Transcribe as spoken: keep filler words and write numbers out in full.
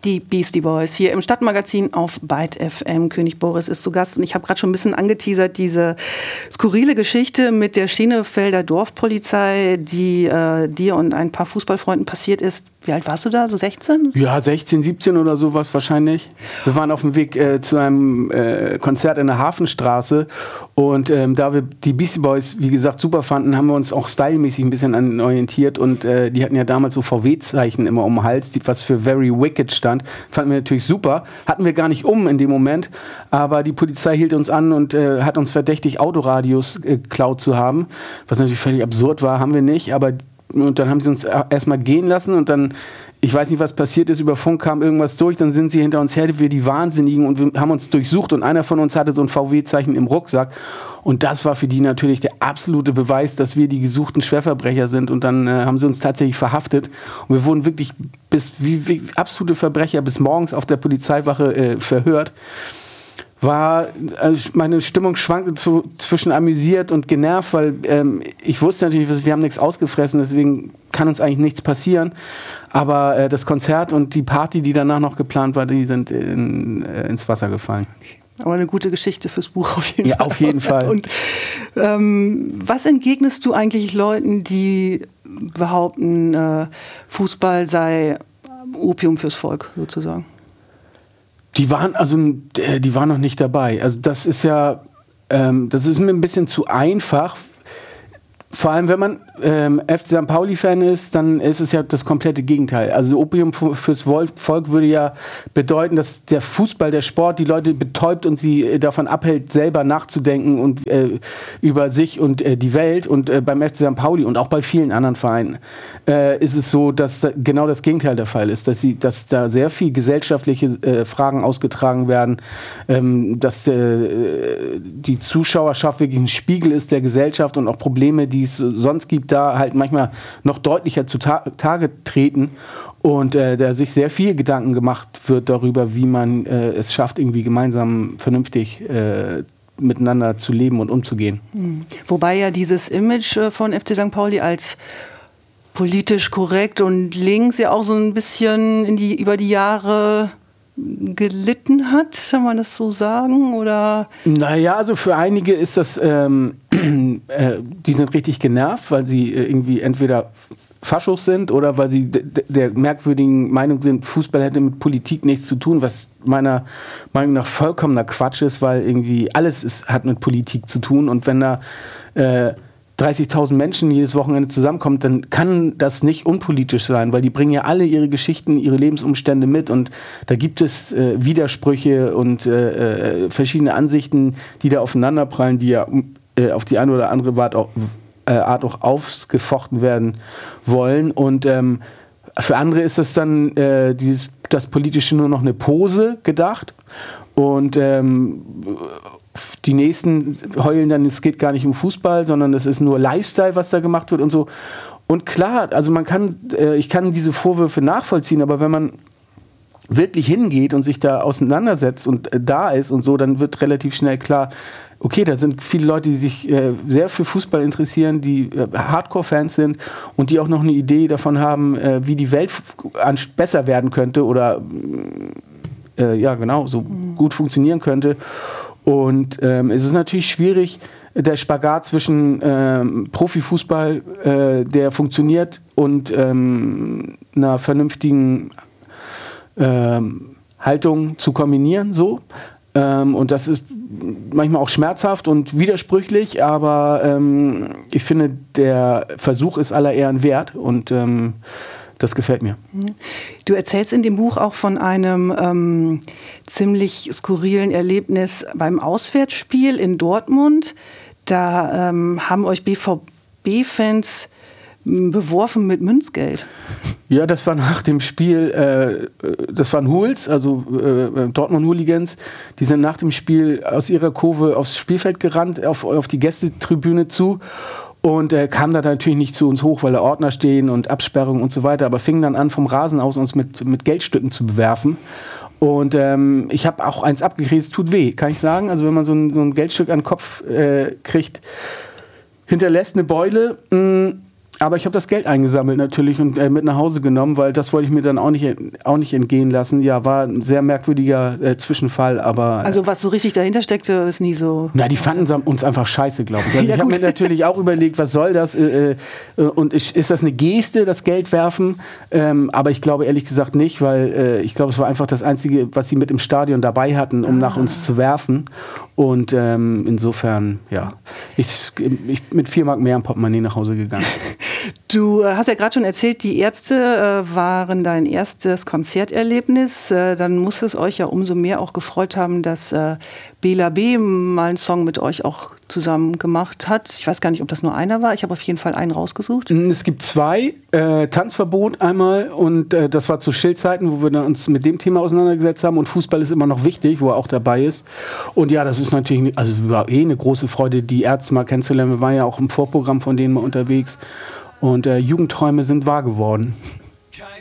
Die Beastie Boys hier im Stadtmagazin auf Byte F M. König Boris ist zu Gast und ich habe gerade schon ein bisschen angeteasert, diese skurrile Geschichte mit der Schenefelder Dorfpolizei, die äh, dir und ein paar Fußballfreunden passiert ist. Wie alt warst du da? So sechzehn? Ja, sechzehn, siebzehn oder sowas wahrscheinlich. Wir waren auf dem Weg äh, zu einem äh, Konzert in der Hafenstraße und ähm, da wir die Beastie Boys, wie gesagt, super fanden, haben wir uns auch stylmäßig ein bisschen an orientiert und äh, die hatten ja damals so V W-Zeichen immer um den Hals, die, was für Very Wicked stand. Fanden wir natürlich super. Hatten wir gar nicht um in dem Moment, aber die Polizei hielt uns an und äh, hat uns verdächtigt, Autoradios äh, geklaut zu haben, was natürlich völlig absurd war, haben wir nicht, aber und dann haben sie uns erstmal gehen lassen und dann, ich weiß nicht, was passiert ist, über Funk kam irgendwas durch, dann sind sie hinter uns her, wir die Wahnsinnigen und wir haben uns durchsucht und einer von uns hatte so ein V W-Zeichen im Rucksack und das war für die natürlich der absolute Beweis, dass wir die gesuchten Schwerverbrecher sind und dann äh, haben sie uns tatsächlich verhaftet und wir wurden wirklich bis wie, wie absolute Verbrecher bis morgens auf der Polizeiwache äh, verhört. War, also meine Stimmung schwankte zu, zwischen amüsiert und genervt, weil ähm, ich wusste natürlich, wir haben nichts ausgefressen, deswegen kann uns eigentlich nichts passieren. Aber äh, das Konzert und die Party, die danach noch geplant war, die sind in, äh, ins Wasser gefallen. Aber eine gute Geschichte fürs Buch auf jeden ja, Fall. Ja, auf jeden Fall. Und ähm, was entgegnest du eigentlich Leuten, die behaupten, äh, Fußball sei Opium fürs Volk sozusagen? Die waren also, die waren noch nicht dabei. Also das ist ja, ähm, das ist mir ein bisschen zu einfach. Vor allem, wenn man ähm, F C Sankt Pauli-Fan ist, dann ist es ja das komplette Gegenteil. Also Opium fürs Volk würde ja bedeuten, dass der Fußball, der Sport, die Leute betäubt und sie davon abhält, selber nachzudenken und äh, über sich und äh, die Welt. Und äh, beim F C Sankt Pauli und auch bei vielen anderen Vereinen äh, ist es so, dass da genau das Gegenteil der Fall ist, dass sie, dass da sehr viel gesellschaftliche äh, Fragen ausgetragen werden, ähm, dass äh, die Zuschauerschaft wirklich ein Spiegel ist der Gesellschaft und auch Probleme, die es sonst gibt, da halt manchmal noch deutlicher zutage treten und äh, da sich sehr viel Gedanken gemacht wird darüber, wie man äh, es schafft, irgendwie gemeinsam vernünftig äh, miteinander zu leben und umzugehen. Mhm. Wobei ja dieses Image äh, von F C Sankt Pauli als politisch korrekt und links ja auch so ein bisschen in die, über die Jahre gelitten hat, kann man das so sagen? Oder? Naja, also für einige ist das, ähm, äh, die sind richtig genervt, weil sie äh, irgendwie entweder Faschos sind oder weil sie d- d- der merkwürdigen Meinung sind, Fußball hätte mit Politik nichts zu tun, was meiner Meinung nach vollkommener Quatsch ist, weil irgendwie alles ist, hat mit Politik zu tun und wenn da äh, dreißigtausend Menschen jedes Wochenende zusammenkommt, dann kann das nicht unpolitisch sein, weil die bringen ja alle ihre Geschichten, ihre Lebensumstände mit und da gibt es äh, Widersprüche und äh, äh, verschiedene Ansichten, die da aufeinanderprallen, die ja äh, auf die eine oder andere Art auch, äh, Art auch ausgefochten werden wollen und ähm, für andere ist das dann äh, dieses, das Politische nur noch eine Pose gedacht und ähm, die Nächsten heulen dann, es geht gar nicht um Fußball, sondern es ist nur Lifestyle, was da gemacht wird und so. Und klar, also man kann, äh, ich kann diese Vorwürfe nachvollziehen, aber wenn man wirklich hingeht und sich da auseinandersetzt und äh, da ist und so, dann wird relativ schnell klar, okay, da sind viele Leute, die sich äh, sehr für Fußball interessieren, die äh, Hardcore-Fans sind und die auch noch eine Idee davon haben, äh, wie die Welt f- an- besser werden könnte oder äh, ja genau, so mhm. gut funktionieren könnte. Und ähm, es ist natürlich schwierig, der Spagat zwischen ähm, Profifußball, äh, der funktioniert, und ähm, einer vernünftigen ähm, Haltung zu kombinieren. So. Ähm, und das ist manchmal auch schmerzhaft und widersprüchlich, aber ähm, ich finde, der Versuch ist aller Ehren wert und ähm, das gefällt mir. Du erzählst in dem Buch auch von einem ähm, ziemlich skurrilen Erlebnis beim Auswärtsspiel in Dortmund. Da ähm, haben euch B V B-Fans beworfen mit Münzgeld. Ja, das war nach dem Spiel, äh, das waren Hools, also äh, Dortmund-Hooligans, die sind nach dem Spiel aus ihrer Kurve aufs Spielfeld gerannt, auf, auf die Gästetribüne zu. Und er äh, kam da natürlich nicht zu uns hoch, weil da Ordner stehen und Absperrungen und so weiter, aber fing dann an, vom Rasen aus uns mit, mit Geldstücken zu bewerfen. Und ähm, ich habe auch eins abgekriegt, es tut weh, kann ich sagen. Also wenn man so ein, so ein Geldstück an den Kopf äh, kriegt, hinterlässt eine Beule. Mh, Aber ich habe das Geld eingesammelt natürlich und äh, mit nach Hause genommen, weil das wollte ich mir dann auch nicht, auch nicht entgehen lassen. Ja, war ein sehr merkwürdiger äh, Zwischenfall, aber... Äh, also was so richtig dahinter steckte, ist nie so... Na, die fanden uns einfach scheiße, glaube ich. Also ja, ich habe mir natürlich auch überlegt, was soll das? Äh, äh, und ist, ist das eine Geste, das Geld werfen? Ähm, aber ich glaube ehrlich gesagt nicht, weil äh, ich glaube, es war einfach das Einzige, was sie mit im Stadion dabei hatten, um ah. nach uns zu werfen. Und ähm, insofern, ja, ich, ich mit vier Mark mehr im Portemonnaie nach Hause gegangen. Du hast ja gerade schon erzählt, die Ärzte äh, waren dein erstes Konzerterlebnis. Äh, dann muss es euch ja umso mehr auch gefreut haben, dass äh, Bela B. mal einen Song mit euch auch zusammen gemacht hat. Ich weiß gar nicht, ob das nur einer war. Ich habe auf jeden Fall einen rausgesucht. Es gibt zwei. Äh, Tanzverbot einmal und äh, das war zu Schill-Zeiten, wo wir uns mit dem Thema auseinandergesetzt haben und Fußball ist immer noch wichtig, wo er auch dabei ist. Und ja, das ist natürlich, also war eh eine große Freude, die Ärzte mal kennenzulernen. Wir waren ja auch im Vorprogramm von denen mal unterwegs. Und äh, Jugendträume sind wahr geworden.